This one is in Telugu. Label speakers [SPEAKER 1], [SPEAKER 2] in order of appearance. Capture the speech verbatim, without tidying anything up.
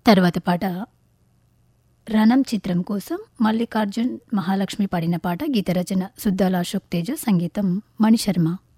[SPEAKER 1] తర్వాత పాట రణం చిత్రం కోసం మల్లికార్జున్ మహాలక్ష్మి పాడిన పాట. గీత రచన సుద్దాల అశోక్ తేజ, సంగీతం మణిశర్మ.